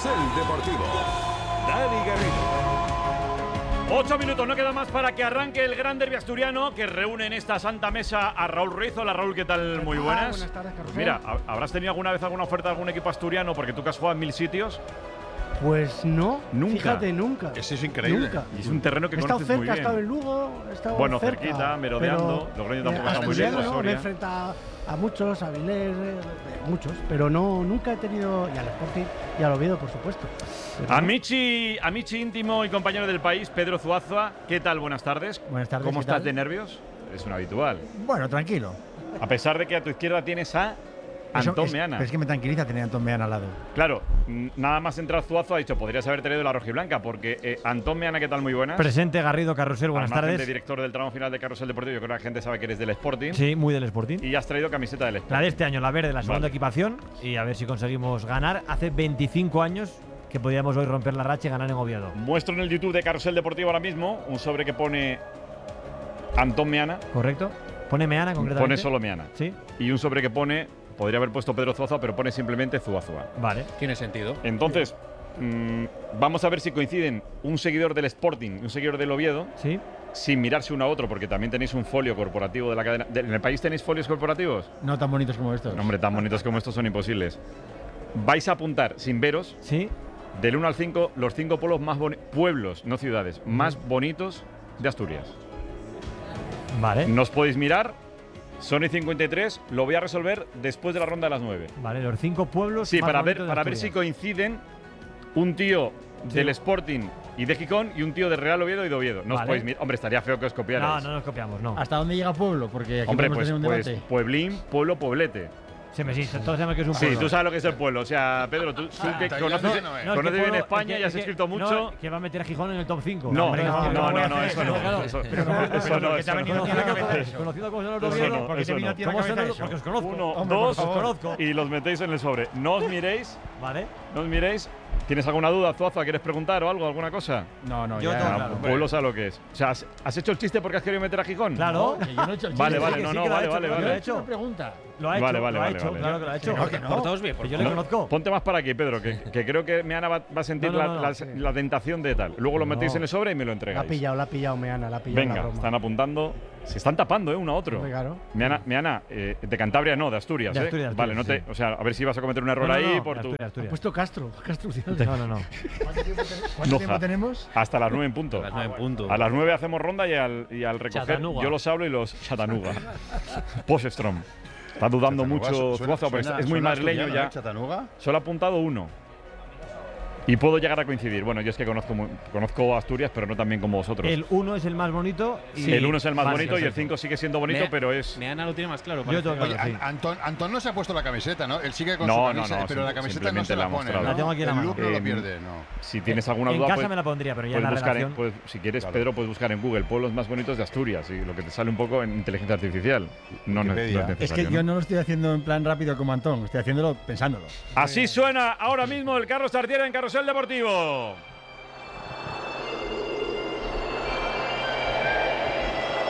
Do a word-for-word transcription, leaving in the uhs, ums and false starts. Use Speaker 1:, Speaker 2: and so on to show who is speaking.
Speaker 1: Carrusel Deportivo. Dani Garrido.
Speaker 2: Ocho minutos, no queda más para que arranque el gran derbi asturiano que reúne en esta santa mesa a Raúl Ruiz. Hola Raúl, ¿qué tal? Muy buenas.
Speaker 3: Ah, buenas tardes, Carrusel.
Speaker 2: Mira, ¿habrás tenido alguna vez alguna oferta de algún equipo asturiano? Porque tú que has jugado en mil sitios.
Speaker 3: Pues no,
Speaker 2: Nunca.
Speaker 3: Fíjate, nunca.
Speaker 4: Eso es increíble.
Speaker 3: Nunca.
Speaker 2: Y es un terreno que
Speaker 3: He estado
Speaker 2: conoces
Speaker 3: cerca,
Speaker 2: muy
Speaker 3: he
Speaker 2: bien.
Speaker 3: estado en Lugo, he estado
Speaker 2: Bueno,
Speaker 3: cerca,
Speaker 2: cerquita, merodeando.
Speaker 3: pero,
Speaker 2: Logroño
Speaker 3: eh,
Speaker 2: tampoco está muy
Speaker 3: asturiano,
Speaker 2: lejos,
Speaker 3: ¿no? Me he
Speaker 2: Soria.
Speaker 3: enfrentado a muchos, a Avilés, eh, muchos, pero no, nunca he tenido, y al Sporting y al Oviedo, por supuesto. Pero
Speaker 2: Amici, Amici íntimo y compañero del país, Pedro Zuazua. ¿Qué tal? Buenas tardes.
Speaker 5: Buenas tardes,
Speaker 2: ¿Cómo
Speaker 5: ¿qué
Speaker 2: estás
Speaker 5: tal?
Speaker 2: de nervios? Es un habitual.
Speaker 5: Bueno, tranquilo.
Speaker 2: A pesar de que a tu izquierda tienes a
Speaker 5: Eso
Speaker 2: Antón
Speaker 5: es-
Speaker 2: Meana.
Speaker 5: Pero es que me tranquiliza tener a Antón Meana al lado.
Speaker 2: Claro, mm, nada más entrar Zuazo ha dicho, podrías haber traído la rojiblanca, porque eh, Antón Meana, ¿qué tal? Muy buenas.
Speaker 5: Presente, Garrido, Carrusel, buenas
Speaker 2: Al margen de
Speaker 5: tardes.
Speaker 2: director del tramo final de Carrusel Deportivo, yo creo que la gente sabe que eres del Sporting.
Speaker 5: Sí, muy del Sporting.
Speaker 2: Y has traído camiseta del Sporting.
Speaker 5: La de este año, la verde, la segunda
Speaker 2: Vale.
Speaker 5: equipación. Y a ver si conseguimos ganar. Hace veinticinco años que podíamos hoy romper la racha y ganar en Oviedo.
Speaker 2: Muestro en el YouTube de Carrusel Deportivo ahora mismo un sobre que pone Antón Meana,
Speaker 5: ¿Correcto? Pone Meana concretamente.
Speaker 2: pone solo Meana.
Speaker 5: Sí,
Speaker 2: Y un sobre que pone, podría haber puesto Pedro Zuazo, pero pone simplemente Zuazua.
Speaker 5: vale.
Speaker 6: Tiene sentido.
Speaker 2: Entonces, mm, vamos a ver si coinciden un seguidor del Sporting y un seguidor del Oviedo,
Speaker 5: Sí.
Speaker 2: sin mirarse uno a otro, porque también tenéis un folio corporativo de la cadena. ¿De- ¿En el país tenéis folios corporativos?
Speaker 5: No tan bonitos como estos.
Speaker 2: No, hombre, tan bonitos como estos son imposibles. Vais a apuntar, sin veros,
Speaker 5: Sí.
Speaker 2: del uno al cinco, los cinco pueblos más boni- pueblos, no ciudades, más bonitos de Asturias.
Speaker 5: Vale.
Speaker 2: No os podéis mirar. Sony cincuenta y tres, lo voy a resolver después de la ronda de las nueve.
Speaker 5: Vale, los cinco pueblos.
Speaker 2: Sí,
Speaker 5: más
Speaker 2: para ver,
Speaker 5: bonitos de
Speaker 2: para ver si
Speaker 5: Asturias.
Speaker 2: coinciden un tío
Speaker 5: Sí.
Speaker 2: del Sporting y de Gijón y un tío de Real Oviedo y de Oviedo. No os
Speaker 5: Vale.
Speaker 2: podéis mirar. Hombre, estaría feo que os copiarais.
Speaker 5: No, no nos copiamos, no.
Speaker 7: ¿Hasta dónde llega pueblo? Porque aquí
Speaker 2: Hombre,
Speaker 7: podemos
Speaker 2: pues,
Speaker 7: tener un
Speaker 2: pues
Speaker 7: debate.
Speaker 2: pueblín, pueblo, poblete.
Speaker 5: Se me existe, todos sabemos que es un
Speaker 2: Sí,
Speaker 5: pueblo.
Speaker 2: tú sabes lo que es el pueblo. O sea, Pedro, tú, tú que
Speaker 4: Tailandia
Speaker 2: conoces,
Speaker 4: no es.
Speaker 5: No, es que
Speaker 2: conoces bien
Speaker 5: pueblo-
Speaker 2: España
Speaker 5: es que-
Speaker 2: y has
Speaker 5: es que-
Speaker 2: escrito
Speaker 5: no,
Speaker 2: mucho.
Speaker 5: que va a meter a Gijón en el top cinco.
Speaker 2: No,
Speaker 5: Hombre,
Speaker 2: no,
Speaker 5: ¿cómo
Speaker 2: no,
Speaker 5: voy a
Speaker 2: no,
Speaker 5: hacer
Speaker 2: eso no.
Speaker 5: Claro.
Speaker 2: Eso-
Speaker 5: Pero ¿cómo-
Speaker 2: eso
Speaker 5: pero
Speaker 2: no,
Speaker 5: porque
Speaker 2: eso
Speaker 5: te ha
Speaker 2: no.
Speaker 5: venido
Speaker 2: Eso
Speaker 5: a la
Speaker 2: no.
Speaker 5: cabeza. Conocido como son los
Speaker 2: Eso
Speaker 5: Oviedo,
Speaker 2: no,
Speaker 5: porque
Speaker 2: eso
Speaker 5: te vino a
Speaker 2: no.
Speaker 5: ti a la
Speaker 7: ¿Cómo
Speaker 5: cabeza
Speaker 7: se-
Speaker 5: eso? Porque os conozco.
Speaker 2: Uno,
Speaker 5: Hombre,
Speaker 2: dos
Speaker 5: os conozco.
Speaker 2: y los metéis en el sobre. No os miréis,
Speaker 5: Vale.
Speaker 2: no os miréis. ¿Tienes alguna duda, Zuazo? ¿Quieres preguntar o algo, alguna cosa?
Speaker 7: No, no,
Speaker 5: Yo
Speaker 7: ya.
Speaker 5: todo
Speaker 2: Ah,
Speaker 5: claro.
Speaker 2: pueblo sabe lo que es. O sea, ¿has, has hecho el chiste porque has querido meter a Gijón?
Speaker 5: Claro.
Speaker 7: Que yo no he hecho el
Speaker 2: Vale,
Speaker 7: chiste.
Speaker 2: vale,
Speaker 5: que
Speaker 2: no,
Speaker 5: sí
Speaker 2: no,
Speaker 5: que lo ha
Speaker 2: vale,
Speaker 5: hecho,
Speaker 2: vale,
Speaker 5: que lo
Speaker 2: vale.
Speaker 5: ha hecho.
Speaker 7: Una pregunta.
Speaker 5: Lo ha hecho,
Speaker 2: Vale, vale,
Speaker 5: lo ha
Speaker 2: vale,
Speaker 5: hecho,
Speaker 2: vale.
Speaker 5: claro que lo ha hecho.
Speaker 7: No, que no.
Speaker 6: Portaos bien, por
Speaker 5: Que yo le
Speaker 6: favor.
Speaker 5: conozco.
Speaker 2: Ponte más para aquí, Pedro, que, que creo que Meana va, va a sentir
Speaker 5: No, no,
Speaker 2: la,
Speaker 5: no,
Speaker 2: la-
Speaker 5: sí.
Speaker 2: la tentación de tal. Luego lo
Speaker 5: No.
Speaker 2: metéis en el sobre y me lo
Speaker 3: la ha
Speaker 2: entregáis.
Speaker 3: pillado, la ha pillado Meana, la ha pillado la
Speaker 2: Venga,
Speaker 3: broma.
Speaker 2: están apuntando. Se están tapando, ¿eh? Uno a otro.
Speaker 3: Hombre, claro.
Speaker 2: Meana, Meana, eh, de Cantabria no, de Asturias,
Speaker 5: De
Speaker 2: ¿eh?
Speaker 5: Asturias, de
Speaker 2: vale, no
Speaker 5: Asturias,
Speaker 2: te, o sea, a ver si vas a cometer un error
Speaker 5: No, no,
Speaker 2: ahí
Speaker 5: no,
Speaker 2: por tu.
Speaker 5: Asturias,
Speaker 3: Ha
Speaker 5: Asturias.
Speaker 3: puesto Castro, Castro.
Speaker 5: No, no, no.
Speaker 7: ¿Cuánto tiempo, ten- cuánto
Speaker 2: Noja.
Speaker 7: tiempo tenemos?
Speaker 2: Hasta las nueve en punto.
Speaker 6: A las nueve en punto.
Speaker 2: A las nueve hacemos ronda y al, y al recoger
Speaker 6: Chattanooga.
Speaker 2: yo los hablo y los Chattanooga. Poststrom. Está dudando
Speaker 4: Chattanooga,
Speaker 2: mucho
Speaker 4: suena-
Speaker 2: Zuazo, pero
Speaker 4: suena-
Speaker 2: es muy
Speaker 4: suena
Speaker 2: madrileño
Speaker 4: asturiano,
Speaker 2: ya.
Speaker 4: ¿eh? Chattanooga.
Speaker 2: Solo ha apuntado uno. Y puedo llegar a coincidir. Bueno, yo es que conozco, muy- conozco Asturias, pero no tan bien como vosotros.
Speaker 5: El uno es el más bonito. Y
Speaker 2: Sí, el uno es el más
Speaker 5: Vale,
Speaker 2: bonito y el
Speaker 5: perfecto.
Speaker 2: cinco sigue siendo bonito,
Speaker 6: Mea-
Speaker 2: pero es.
Speaker 6: Meana lo tiene más claro.
Speaker 5: Yo
Speaker 6: parece.
Speaker 5: tengo
Speaker 4: Oye,
Speaker 5: claro, sí.
Speaker 4: An- Antón, Antón no se ha puesto la camiseta, ¿no? Él sigue con
Speaker 2: No,
Speaker 4: su
Speaker 2: no,
Speaker 4: camisa,
Speaker 2: no,
Speaker 4: pero la
Speaker 2: sim-
Speaker 4: camiseta no
Speaker 2: simplemente
Speaker 4: se
Speaker 2: la
Speaker 4: la
Speaker 2: ha
Speaker 4: pone,
Speaker 2: mostrado.
Speaker 4: ¿no?
Speaker 5: La tengo aquí en la
Speaker 4: El
Speaker 5: mano.
Speaker 4: look no lo
Speaker 2: Eh,
Speaker 4: pierde, no.
Speaker 2: Si tienes alguna
Speaker 5: En
Speaker 2: duda,
Speaker 5: casa
Speaker 2: pues,
Speaker 5: me la pondría, pero ya
Speaker 2: puedes
Speaker 5: en la
Speaker 2: buscar en-
Speaker 5: redacción.
Speaker 2: pues, si quieres,
Speaker 4: Claro.
Speaker 2: Pedro, puedes buscar en Google pueblos más bonitos de Asturias y lo que te sale un poco en inteligencia artificial. No, no, no es
Speaker 4: Wikipedia.
Speaker 7: Es
Speaker 2: necesario.
Speaker 7: que yo
Speaker 2: ¿no?
Speaker 7: no lo estoy haciendo en plan rápido como Antón, estoy haciéndolo pensándolo.
Speaker 2: Así suena ahora mismo el Carlos Tartiere en Carrusel Deportivo.